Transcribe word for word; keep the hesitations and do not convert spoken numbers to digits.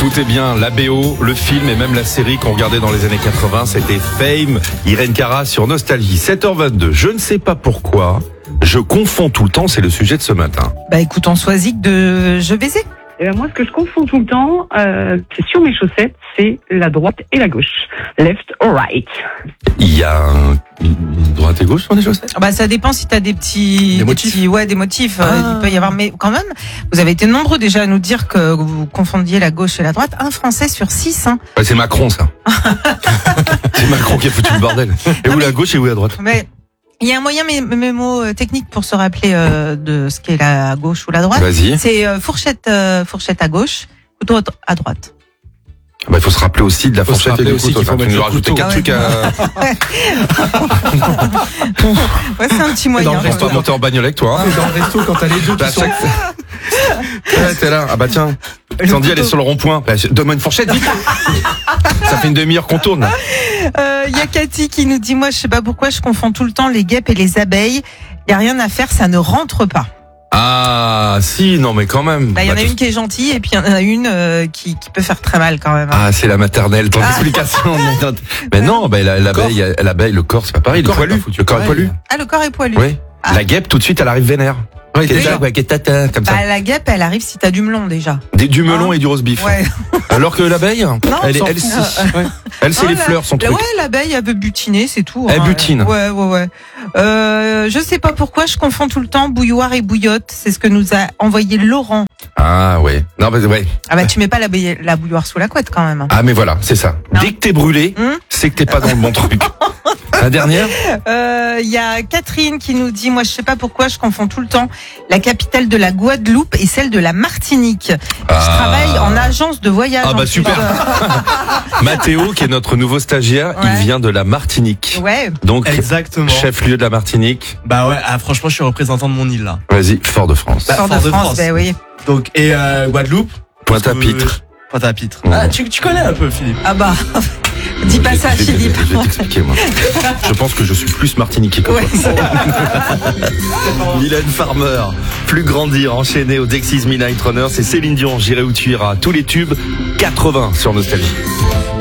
Tout est bien, la B O, le film et même la série qu'on regardait dans les années quatre-vingts, c'était Fame, Irène Cara sur Nostalgie. sept heures vingt-deux, je ne sais pas pourquoi, je confonds tout le temps, c'est le sujet de ce matin. Bah écoute, on choisit de Je baiser. Eh ben moi, ce que je confonds tout le temps, euh, c'est sur mes chaussettes, c'est la droite et la gauche. Left or right. Il y a un, une droite et gauche sur les chaussettes? Bah ça dépend si t'as des petits, Des motifs. petits, ouais, des motifs. Ah. euh, il peut y avoir, mais quand même, vous avez été nombreux déjà à nous dire que vous confondiez la gauche et la droite. Un Français sur six, hein. Ouais, c'est Macron ça. C'est Macron qui a foutu le bordel. Et Non, où mais- la gauche et où la droite? Mais il y a un moyen mé- mémo euh, technique pour se rappeler euh, de ce qu'est la gauche ou la droite. Vas-y. C'est euh, fourchette, euh, fourchette à gauche, couteau à droite. Bah, il faut se rappeler aussi de la Faut se fourchette et rappeler du aussi couteau. qu'il faut Enfin, tu mettre nous le rajouter couteau. quatre Ah trucs à... Ouais, c'est un petit Dans moyen. le On resto, va monter en bagnole avec toi. Hein. Dans le resto, quand t'as les deux Bah, qui sont... chaque... Ouais, t'es là. Ah bah tiens. Sandy, elle est sur le rond-point. Bah, donne-moi une fourchette, vite. Ça fait une demi-heure qu'on tourne. Il euh, y a Cathy qui nous dit, moi je sais pas pourquoi je confonds tout le temps les guêpes et les abeilles. Il y a rien à faire, ça ne rentre pas. Ah, si, non, mais quand même. Bah, il y en Bah, a tout- une qui est gentille et puis il y en a une euh, qui, qui peut faire très mal quand même. hein. Ah, c'est la maternelle, ton explication. Mais non, bah, la- l'abeille, elle- l'abeille, le corps, c'est pas pareil. Le Le, corps est poilu. pas foutu Le corps est pareil. poilu. Ah, le corps est poilu. Oui. Ah. La guêpe, tout de suite, elle arrive vénère. Ouais, Qu'est-ce déjà. que- ouais, qu'est-ce que t'as, comme ça. Bah, la guêpe, elle arrive si t'as du melon déjà. Des- Du melon Hein et du roast beef. Ouais. Alors que l'abeille, elle, est- s'en elle, fout. si. Ouais. Elle, c'est Non, les la- fleurs, son la- truc. Ouais, l'abeille, elle veut butiner, c'est tout. Elle hein. butine. Ouais, ouais, ouais. Euh, je sais pas pourquoi je confonds tout le temps bouilloire et bouillotte. C'est ce que nous a envoyé Laurent. Ah, ouais. Non, mais ouais. Ah bah, tu mets pas la, bouille- la bouilloire sous la couette quand même. Ah, mais voilà, c'est ça. Non. Dès que t'es brûlé, Hum c'est que t'es pas dans le bon truc. La dernière? Euh, il y a Catherine qui nous dit, moi je sais pas pourquoi je confonds tout le temps la capitale de la Guadeloupe et celle de la Martinique. Ah. Je travaille en agence de voyage. Ah bah en super. plus. Mathéo, qui est notre nouveau stagiaire, il Ouais. vient de la Martinique. Ouais. Donc, Exactement. chef-lieu de la Martinique. Bah ouais, ah, franchement, je suis représentant de mon île là. Vas-y, Fort-de-France. Bah, Fort de Fort-de-France. France, ben oui. Donc et euh, Guadeloupe. Pointe-à-Pitre. Pointe-à-Pitre. Mmh. Ah, tu, tu connais un peu, Philippe. Ah bah, dis pas ça, Je vais- je vais- Philippe. Je vais t'expliquer, moi. Je pense que je suis plus martiniquais que Ouais. toi. Mylène Farmer, plus grandir, enchaîné au Dexys Midnight Runner, c'est Céline Dion, J'irai où tu iras. Tous les tubes, quatre-vingts sur Nostalgie.